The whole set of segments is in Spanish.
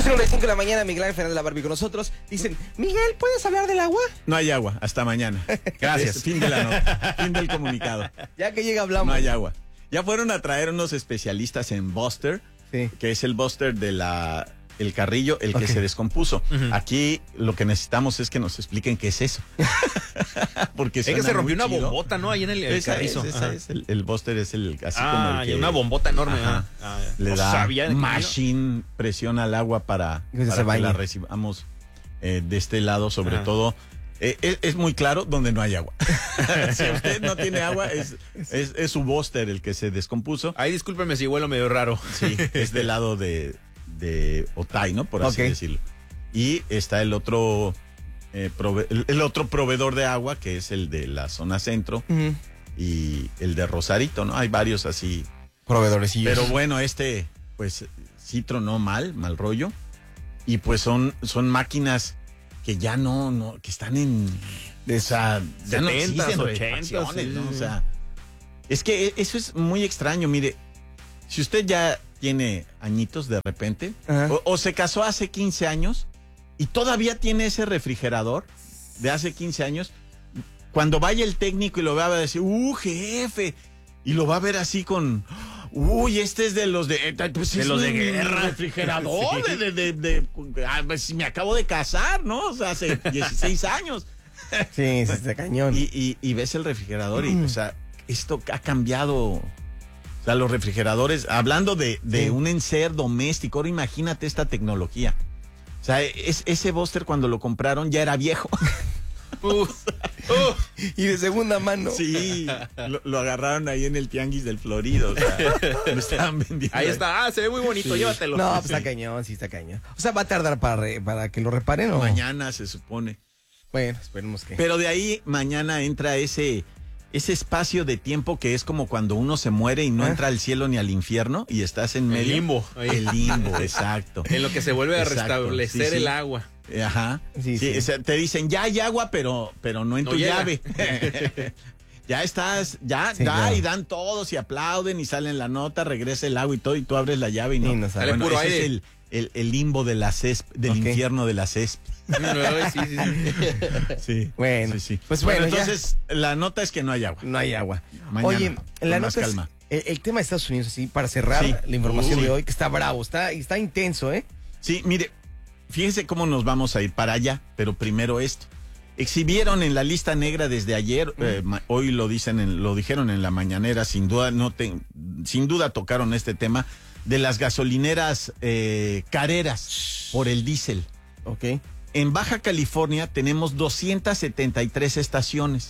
8:55 de la mañana, Miguel Ángel Fernández de la Barbie con nosotros. Dicen, Miguel, ¿puedes hablar del agua? No hay agua, hasta mañana. Gracias. Fin de la nota, fin del comunicado. Ya que llega hablamos. No hay agua. Ya fueron a traer unos especialistas en Buster, Sí. que es el Buster de el carrillo, el que se descompuso. Aquí lo que necesitamos es que nos expliquen qué es eso. Porque es que se rompió una bombota, ¿no? Ahí en el carrizo. Esa es el Buster, es el así como el que... y una bombota enorme. Le no da sabía machine presión al agua para que la recibamos de este lado, sobre todo. Es muy claro donde no hay agua. Si usted no tiene agua, es su Buster el que se descompuso. Ahí discúlpeme si huelo medio raro. Sí, es del lado de Otay, ¿no? Por así decirlo. Y está el otro proveedor de agua, que es el de la zona centro, y el de Rosarito, ¿no? Hay varios así. Proveedorecillos. Pero bueno, pues sí tronó mal rollo. Y pues son máquinas que ya no, que están en... O sea, ya 70s, no existen 80s, ¿no? O sea, es que eso es muy extraño. Mire, si usted ya tiene añitos de repente, o se casó hace 15 años y todavía tiene ese refrigerador de hace 15 años, cuando vaya el técnico y lo vea, va a decir, jefe, y lo va a ver así con... este es de los de... Pues de los de guerra. Refrigerador, pues me acabo de casar, ¿no? O sea, hace 16 años. Sí, está cañón. Y ves el refrigerador y, o sea, esto ha cambiado. O sea, los refrigeradores, hablando de un enser doméstico, ahora imagínate esta tecnología. O sea, ese Buster cuando lo compraron ya era viejo. Y de segunda mano. Sí, lo agarraron ahí en el tianguis del Florido. O sea, lo estaban vendiendo. Ahí está, se ve muy bonito, llévatelo. No, pues está cañón, sí está cañón. O sea, va a tardar para que lo reparen, ¿o? Mañana se supone. Bueno, esperemos que... Pero de ahí mañana entra ese espacio de tiempo que es como cuando uno se muere y no entra al cielo ni al infierno y estás en medio. El limbo. El limbo, exacto. En lo que se vuelve a restablecer el agua. Ajá. Sí. Te dicen, ya hay agua, pero no en tu llave. Ya estás, y dan todos y aplauden y salen la nota, regresa el agua y todo, y tú abres la llave y no. No sale puro aire. Es el limbo de la CESP, del infierno de la CESP. Sí. Bueno, sí. Pues bueno, entonces la nota es que no hay agua. No hay agua. Mañana, oye, la nota calma. es el tema de Estados Unidos, así, para cerrar la información de hoy, que está bravo, está intenso, ¿eh? Sí, mire, fíjese cómo nos vamos a ir para allá, pero primero esto. Exhibieron en la lista negra desde ayer, hoy lo dijeron en la mañanera, sin duda tocaron este tema de las gasolineras careras por el diésel. Ok. En Baja California tenemos 273 estaciones.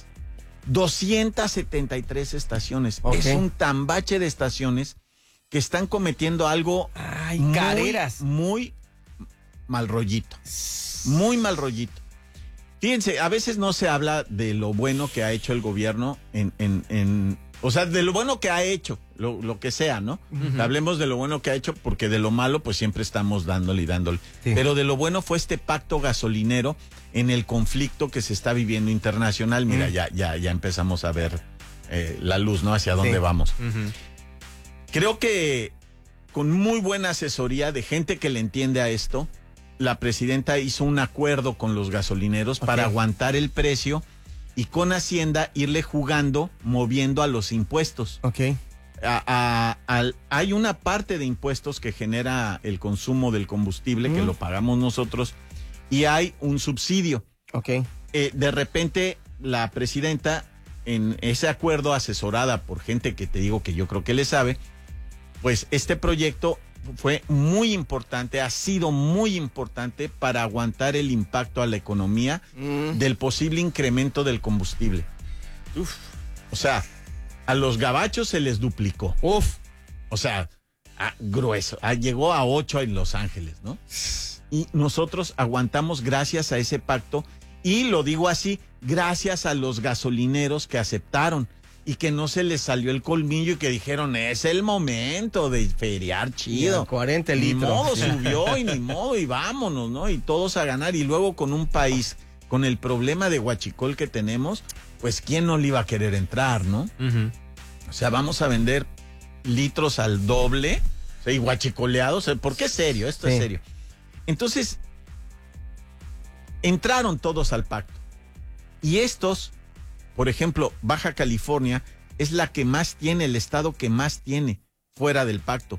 273 estaciones. Okay. Es un tambache de estaciones que están cometiendo algo careras. Muy mal rollito. Muy mal rollito. Fíjense, a veces no se habla de lo bueno que ha hecho el gobierno o sea, de lo bueno que ha hecho, lo que sea, ¿no? Hablemos de lo bueno que ha hecho, porque de lo malo, pues siempre estamos dándole y dándole. Sí. Pero de lo bueno fue este pacto gasolinero en el conflicto que se está viviendo internacional. Mira, ya empezamos a ver la luz, ¿no? Hacia dónde vamos. Creo que con muy buena asesoría de gente que le entiende a esto, la presidenta hizo un acuerdo con los gasolineros para aguantar el precio y con Hacienda irle jugando, moviendo a los impuestos. Ok. Hay una parte de impuestos que genera el consumo del combustible, que lo pagamos nosotros, y hay un subsidio. Ok. De repente, la presidenta, en ese acuerdo, asesorada por gente que te digo que yo creo que le sabe, pues este proyecto fue muy importante, ha sido muy importante para aguantar el impacto a la economía del posible incremento del combustible. O sea, a los gabachos se les duplicó. O sea, grueso. Llegó a 8 en Los Ángeles, ¿no? Y nosotros aguantamos gracias a ese pacto, y lo digo así, gracias a los gasolineros que aceptaron y que no se les salió el colmillo y que dijeron, es el momento de feriar chido. 40 litros. Ni modo, subió y ni modo, y vámonos, ¿no? Y todos a ganar. Y luego con un país, con el problema de huachicol que tenemos, pues ¿quién no le iba a querer entrar, no? O sea, vamos a vender litros al doble, o sea, y huachicoleados. ¿Por qué es serio? Esto es serio. Entonces, entraron todos al pacto. Y estos, por ejemplo, Baja California es la que más tiene, el estado que más tiene fuera del pacto.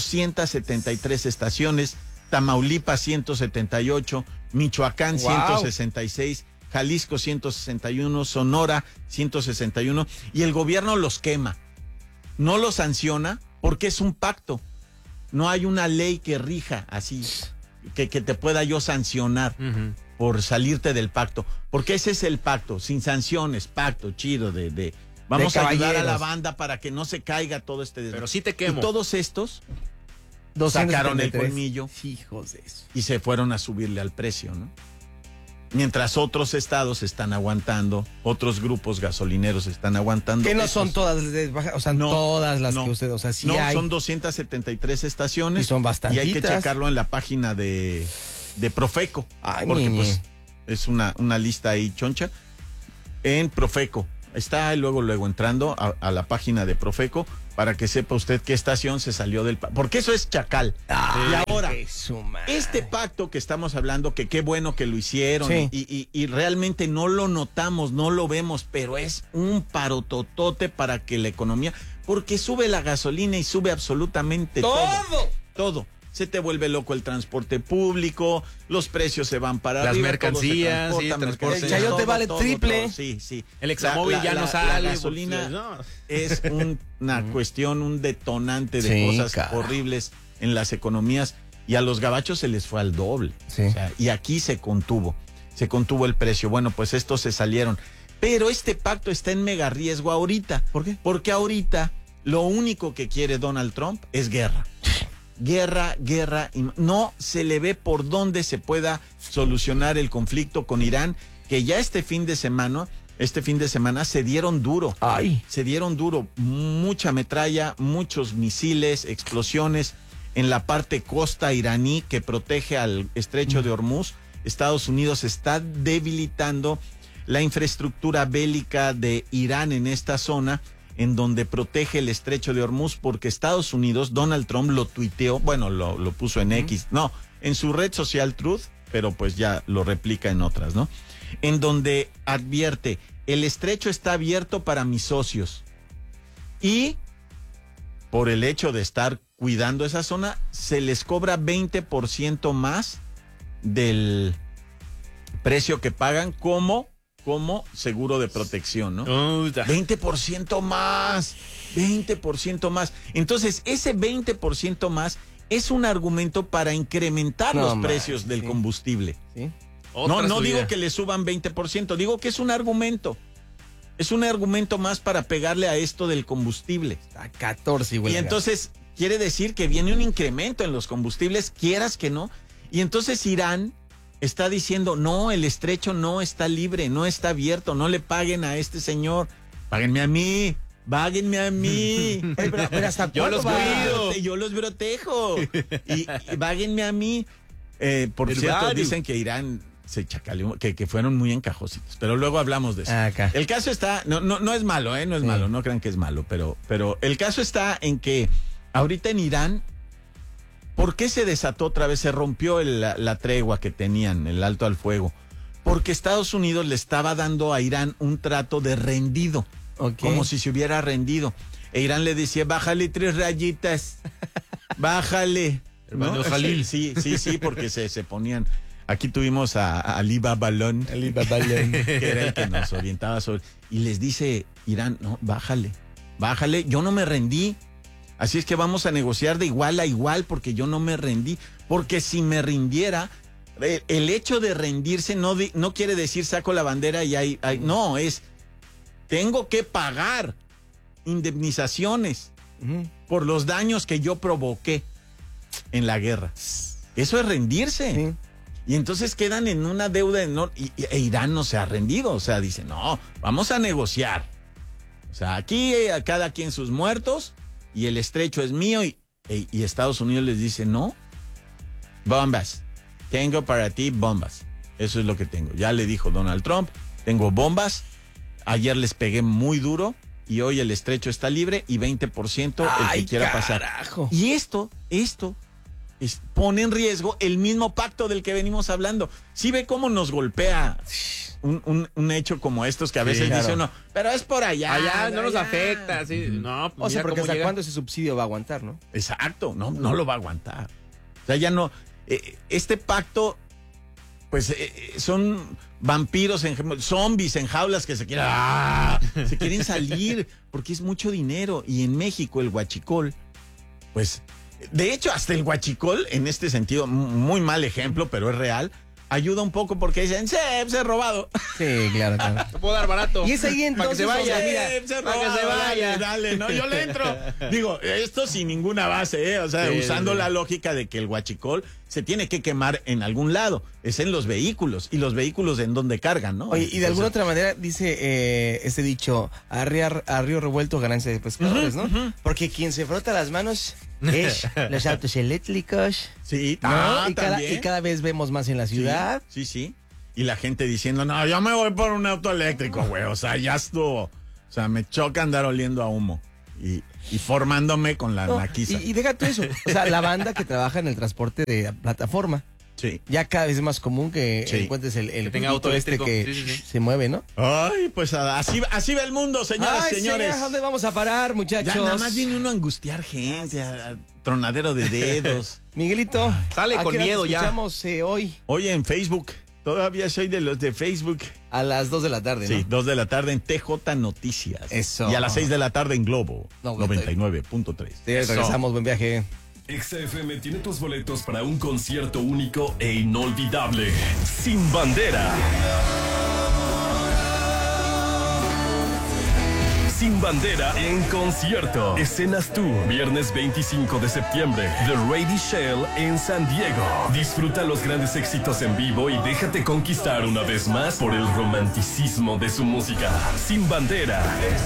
273 estaciones, Tamaulipas 178, Michoacán 166, Jalisco 161, Sonora 161, y el gobierno los quema. No los sanciona porque es un pacto. No hay una ley que rija así, que te pueda yo sancionar por salirte del pacto. Porque ese es el pacto, sin sanciones, pacto chido de vamos a ayudar a la banda para que no se caiga todo este desmadre. Pero sí te quemo. Y todos estos 273. sacaron el colmillo Hijos de eso. y se fueron a subirle al precio, ¿no? Mientras otros estados están aguantando, otros grupos gasolineros están aguantando. Que no son todas, o sea, No, todas las no. que usted, o sea, sí No, hay. son 273 estaciones. Y son bastantitas. Y hay que checarlo en la página de Profeco. Ay, porque niñe. pues es una lista ahí choncha. En Profeco. Está luego entrando a la página de Profeco para que sepa usted qué estación se salió del pacto. Porque eso es chacal. Ay, y ahora, qué su madre. este pacto que estamos hablando, que qué bueno que lo hicieron, Sí. y realmente no lo notamos, no lo vemos, pero es un parototote para que la economía, porque sube la gasolina y sube absolutamente todo. Se te vuelve loco el transporte público, los precios se van para Las arriba. mercancías, todo se sí, transporta, transporte. mercancías, El chayote vale triple. Sí. El examóvil ya no sale. La gasolina No. es una cuestión, un detonante de Sí, cosas cara. horribles en las economías, y a los gabachos se les fue al doble. Sí. O sea, y aquí se contuvo el precio. Bueno, pues estos se salieron. Pero este pacto está en mega riesgo ahorita. ¿Por qué? Porque ahorita lo único que quiere Donald Trump es guerra. Guerra, y no se le ve por dónde se pueda solucionar el conflicto con Irán, que ya este fin de semana se dieron duro. Ay. Se dieron duro, mucha metralla, muchos misiles, explosiones en la parte costa iraní que protege al estrecho de Hormuz. Estados Unidos está debilitando la infraestructura bélica de Irán en esta zona, en donde protege el estrecho de Hormuz, porque Estados Unidos, Donald Trump lo tuiteó, bueno, lo puso en X, no, en su red social Truth, pero pues ya lo replica en otras, ¿no? En donde advierte, el estrecho está abierto para mis socios, y por el hecho de estar cuidando esa zona, se les cobra 20% más del precio que pagan como seguro de protección, ¿no? 20% más. Entonces, ese 20% más es un argumento para incrementar los precios del combustible. ¿Sí? No digo que le suban 20%, digo que es un argumento. Es un argumento más para pegarle a esto del combustible. A 14, güey. Y entonces quiere decir que viene un incremento en los combustibles, quieras que no. Y entonces Irán está diciendo, no, el estrecho no está libre, no está abierto, no le paguen a este señor, páguenme a mí. Oye, pero ¿hasta Yo los cuido. Yo los protejo. Y páguenme a mí. Por cierto, dicen que Irán se chacaleó, que fueron muy encajositos, pero luego hablamos de eso. Acá. El caso está, no es malo, no es malo, no crean que es malo, pero el caso está en que ahorita en Irán, ¿por qué se desató otra vez? Se rompió la tregua que tenían, el alto al fuego. Porque Estados Unidos le estaba dando a Irán un trato de rendido. Okay. Como si se hubiera rendido. E Irán le decía, bájale 3 rayitas. Bájale. Hermano Jalil. Sí, porque se ponían. Aquí tuvimos a Ali Babalón. Que era el que nos orientaba sobre. Y les dice Irán, no, bájale. Yo no me rendí. Así es que vamos a negociar de igual a igual, porque yo no me rendí. Porque si me rindiera, el hecho de rendirse no quiere decir saco la bandera y no, es tengo que pagar indemnizaciones por los daños que yo provoqué en la guerra. Eso es rendirse. Sí. Y entonces quedan en una deuda enorme. E Irán no se ha rendido. O sea, dice, no, vamos a negociar. O sea, aquí a cada quien sus muertos y el estrecho es mío. Y Estados Unidos les dice, no, bombas. Tengo para ti bombas. Eso es lo que tengo. Ya le dijo Donald Trump, tengo bombas. Ayer les pegué muy duro y hoy el estrecho está libre y 20% el que quiera pasar. Carajo. Y esto pone en riesgo el mismo pacto del que venimos hablando. Sí ve cómo nos golpea un hecho como estos que a veces dice uno, pero es por allá. Allá no nos afecta, sí. No, O sea, porque ¿hasta cuándo ese subsidio va a aguantar, no? Exacto, no lo va a aguantar. O sea, ya no. Este pacto, pues son vampiros, zombies en jaulas que se quieren salir porque es mucho dinero. Y en México el huachicol, pues, de hecho, hasta el huachicol, en este sentido, muy mal ejemplo, pero es real, ayuda un poco porque dicen, se he robado. Sí, claro. Te puedo dar barato. Y es ahí entonces, para que se vaya. Para que se vaya. Dale, no, yo le entro. Digo, esto sin ninguna base, o sea, usando la lógica de que el huachicol se tiene que quemar en algún lado. Es en los vehículos. ¿Y los vehículos en donde cargan, no? Oye, y de alguna otra manera dice ese dicho, a río revuelto ganancia de pescadores, ¿no? Porque quien se frota las manos es los autos eléctricos. Sí, ¿no? también. Y cada vez vemos más en la ciudad. Sí. Y la gente diciendo, no, yo me voy por un auto eléctrico, güey. O sea, ya estuvo. O sea, me choca andar oliendo a humo. Y formándome con la naquiza. Y déjate eso. O sea, la banda que trabaja en el transporte de plataforma. Sí. Ya cada vez es más común que encuentres el que tenga auto eléctrico. que se mueve, ¿no? Ay, pues así va el mundo, señoras y señores. ¿A dónde vamos a parar, muchachos? Ya nada más viene uno a angustiar gente, a tronadero de dedos. Miguelito, sale con miedo ya. Escuchamos hoy. Oye, en Facebook. Todavía soy de los de Facebook. A las 2 de la tarde, ¿no? Sí, 2 de la tarde en TJ Noticias. Eso. Y a las 6 de la tarde en Globo 99.3. Sí, regresamos, buen viaje. XFM tiene tus boletos para un concierto único e inolvidable. Sin Bandera. Sin Bandera en concierto. Escenas tú, viernes 25 de septiembre. The Ready Shell en San Diego. Disfruta los grandes éxitos en vivo y déjate conquistar una vez más por el romanticismo de su música. Sin Bandera.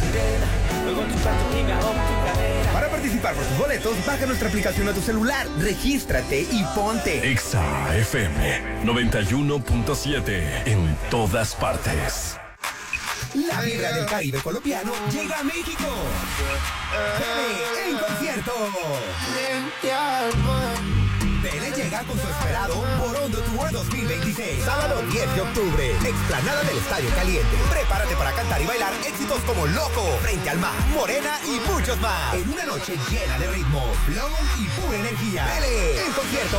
Para participar por tus boletos, baja nuestra aplicación a tu celular, regístrate y ponte. Exa FM 91.7 en todas partes. La vibra del Caribe colombiano llega a México. Pele en concierto. Pele llega con su esperado Borondo Tour 2026. Sábado 10 de octubre. Explanada del Estadio Caliente. Prepárate para cantar y bailar éxitos como Loco, Frente al Mar, Morena y muchos más. En una noche llena de ritmo, flow y pura energía. Pele en concierto.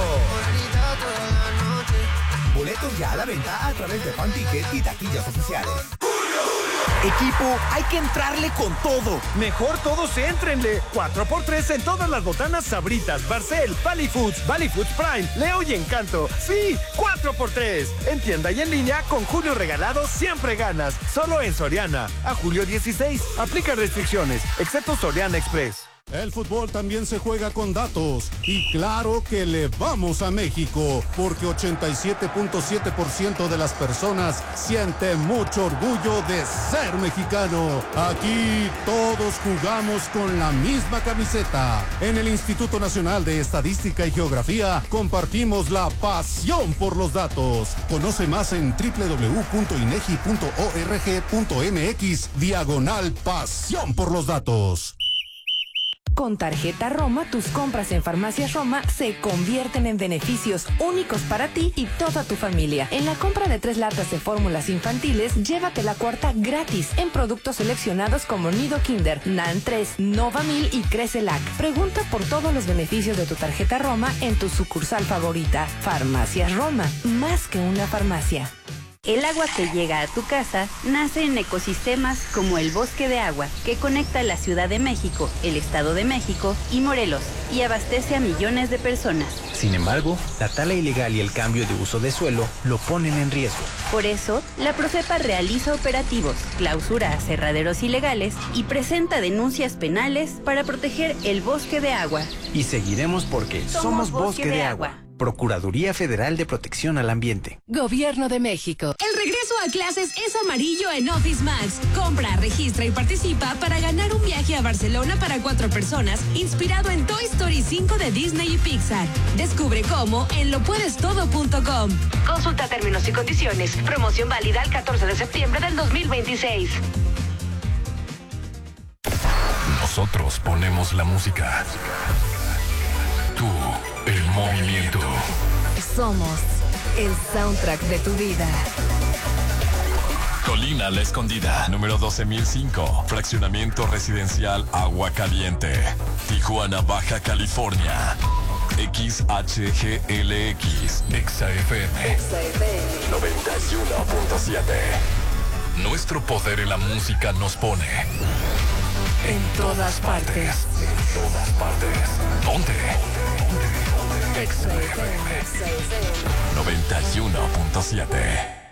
Boletos ya a la venta a través de Fan Ticket y taquillas oficiales. Equipo, hay que entrarle con todo. Mejor todos éntrenle. 4x3 en todas las botanas Sabritas, Barcel, Valley Foods Prime, Leo y Encanto. Sí, 4x3. En tienda y en línea, con Julio Regalado siempre ganas. Solo en Soriana. A julio 16. Aplica restricciones, excepto Soriana Express. El fútbol también se juega con datos y claro que le vamos a México porque 87.7% de las personas siente mucho orgullo de ser mexicano. Aquí todos jugamos con la misma camiseta. En el Instituto Nacional de Estadística y Geografía compartimos la pasión por los datos. Conoce más en www.inegi.org.mx/pasión por los datos. Con Tarjeta Roma, tus compras en Farmacias Roma se convierten en beneficios únicos para ti y toda tu familia. En la compra de 3 latas de fórmulas infantiles, llévate la cuarta gratis en productos seleccionados como Nido Kinder, NAN 3, Novamil y Crecelac. Pregunta por todos los beneficios de tu Tarjeta Roma en tu sucursal favorita. Farmacias Roma, más que una farmacia. El agua que llega a tu casa nace en ecosistemas como el Bosque de Agua, que conecta la Ciudad de México, el Estado de México y Morelos, y abastece a millones de personas. Sin embargo, la tala ilegal y el cambio de uso de suelo lo ponen en riesgo. Por eso, la Profepa realiza operativos, clausura aserraderos ilegales y presenta denuncias penales para proteger el Bosque de Agua. Y seguiremos porque somos Bosque de Agua. Procuraduría Federal de Protección al Ambiente. Gobierno de México. El regreso a clases es amarillo en Office Max. Compra, registra y participa para ganar un viaje a Barcelona para 4 personas, inspirado en Toy Story 5 de Disney y Pixar. Descubre cómo en lopuedestodo.com. Consulta términos y condiciones. Promoción válida el 14 de septiembre del 2026. Nosotros ponemos la música. Tú, el movimiento. Somos el soundtrack de tu vida. Colina La Escondida, número 12005. Fraccionamiento residencial Agua Caliente. Tijuana, Baja California. XHGLX. XFM 91.7. Nuestro poder en la música nos pone En todas partes. En todas partes. ¿Dónde? XFM 91.7.